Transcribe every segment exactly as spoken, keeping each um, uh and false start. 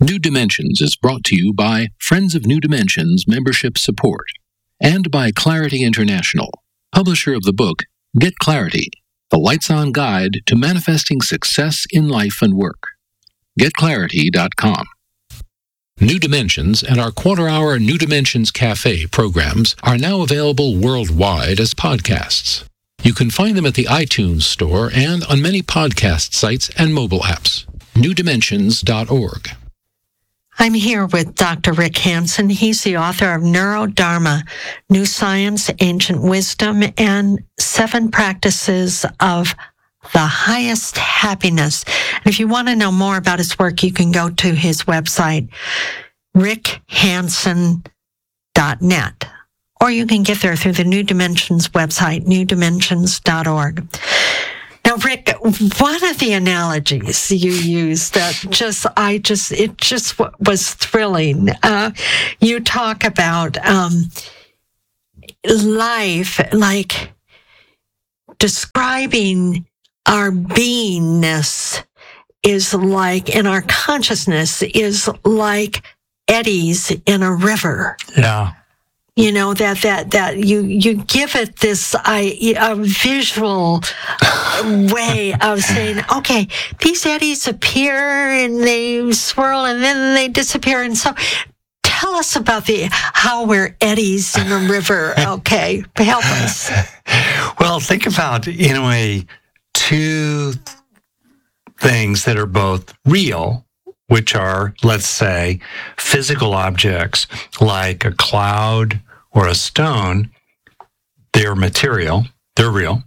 New Dimensions is brought to you by Friends of New Dimensions Membership Support and by Clarity International, publisher of the book Get Clarity, the Lights-On Guide to Manifesting Success in Life and Work. get clarity dot com. New Dimensions and our quarter-hour New Dimensions Cafe programs are now available worldwide as podcasts. You can find them at the iTunes Store and on many podcast sites and mobile apps. new dimensions dot org. I'm here with Doctor Rick Hanson. He's the author of Neurodharma, New Science, Ancient Wisdom, and Seven Practices of the Highest Happiness. And if you want to know more about his work, you can go to his website, rick hanson dot net. Or you can get there through the New Dimensions website, new dimensions dot org. Now, Rick, one of the analogies you used that just, I just, it just w- was thrilling. Uh, you talk about um, life, like describing our beingness is like, and our consciousness is like eddies in a river. Yeah. You know, that, that, that you, you give it this I, a visual way of saying, okay, these eddies appear and they swirl and then they disappear. And so tell us about the, how we're eddies in a river. Okay. Help us. Well, think about, in a way, two things that are both real, which are, let's say, physical objects like a cloud or a stone. They're material, they're real.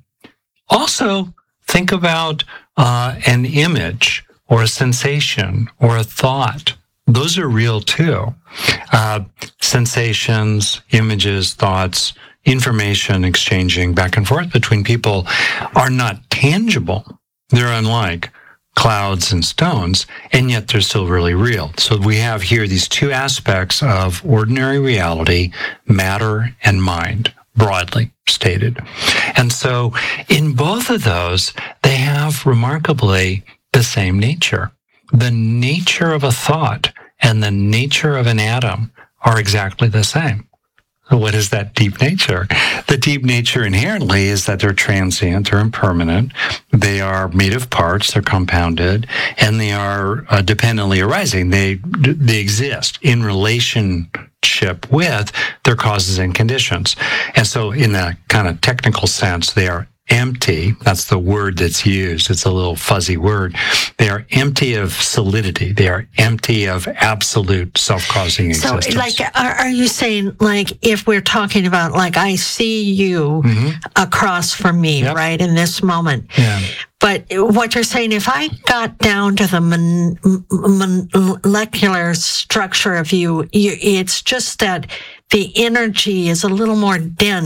Also, think about uh, an image or a sensation or a thought. Those are real too. Uh, sensations, images, thoughts, information exchanging back and forth between people are not tangible. They're unlike clouds and stones, and yet they're still really real. So we have here these two aspects of ordinary reality, matter and mind, broadly stated. And so in both of those, they have remarkably the same nature. The nature of a thought and the nature of an atom are exactly the same. What is that deep nature? The deep nature inherently is that they're transient, they're impermanent, they are made of parts, they're compounded, and they are uh, dependently arising. They they exist in relationship with their causes and conditions. And so in that kind of technical sense, they are empty. That's the word that's used. It's a little fuzzy word. They are empty of solidity. They are empty of absolute self-causing existence. So, like, are, are you saying, like, if we're talking about, like, I see you mm-hmm. across from me, yep. right, in this moment. Yeah. But what you're saying, if I got down to the mon- mon- molecular structure of you, you, it's just that the energy is a little more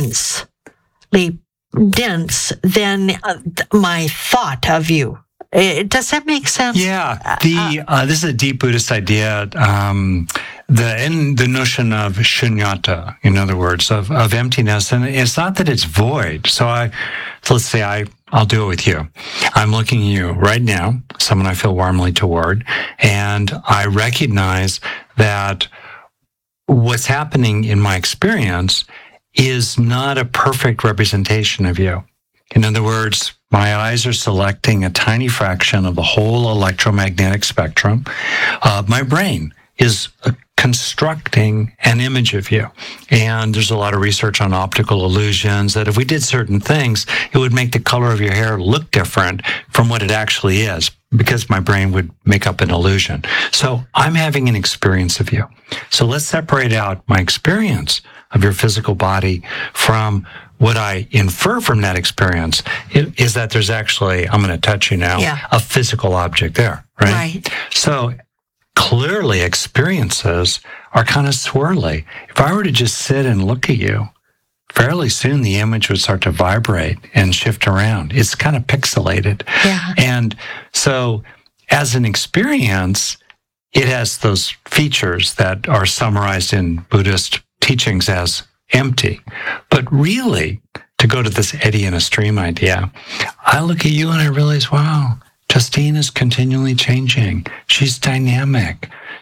densely dense than uh, my thought of you. Uh, does that make sense? Yeah. The uh, this is a deep Buddhist idea. Um, the in the notion of shunyata, in other words, of, of emptiness, and it's not that it's void. So I, so let's say I. I'll do it with you. I'm looking at you right now, someone I feel warmly toward, and I recognize that what's happening in my experience is not a perfect representation of you. In other words, my eyes are selecting a tiny fraction of the whole electromagnetic spectrum. Uh, my brain is uh, constructing an image of you. And there's a lot of research on optical illusions that if we did certain things, it would make the color of your hair look different from what it actually is, because my brain would make up an illusion. So I'm having an experience of you. So let's separate out my experience of your physical body from what I infer from that experience is that there's actually, I'm going to touch you now, yeah. a physical object there, right? Right. So clearly experiences are kind of swirly. If I were to just sit and look at you, fairly soon the image would start to vibrate and shift around. It's kind of pixelated. Yeah. And so as an experience, it has those features that are summarized in Buddhist teachings as empty. But really, to go to this eddy in a stream idea, I look at you and I realize, wow, Justine is continually changing. She's dynamic.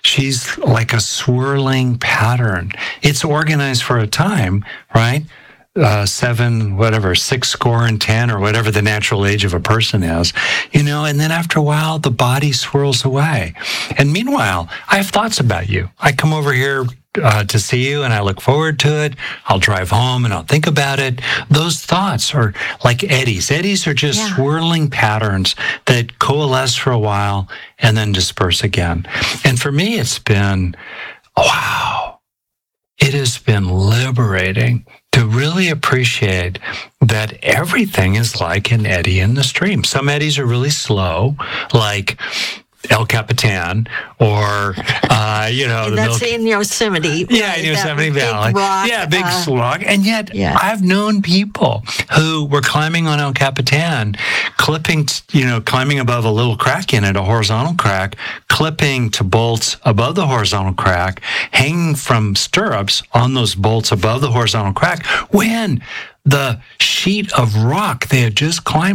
she's like a swirling pattern. It's organized for a time, right? Uh, seven, whatever, six score and ten, or whatever the natural age of a person is, you know, and then after a while, the body swirls away. And meanwhile, I have thoughts about you. I come over here uh, to see you and I look forward to it. I'll drive home and I'll think about it. Those thoughts are like eddies. Eddies are just Yeah. swirling patterns that coalesce for a while and then disperse again. And for me, it's been, wow. It has been liberating to really appreciate that everything is like an eddy in the stream. Some eddies are really slow, like El Capitan, or, uh, you know, And the that's Milky- in Yosemite. yeah, right? in That Yosemite big Valley. rock, yeah, big uh, slug. And yet, yeah. I've known people who were climbing on El Capitan, clipping, t- you know, climbing above a little crack in it, a horizontal crack, clipping to bolts above the horizontal crack, hanging from stirrups on those bolts above the horizontal crack, when the sheet of rock they had just climbed